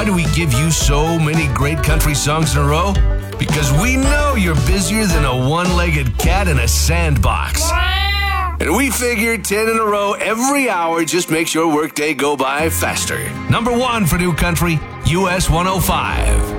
do we give you so many great country songs in a row? Because we know you're busier than a one-legged cat in a sandbox. And we figure 10 in a row every hour just makes your workday go by faster. Number 1 for new country, US 105.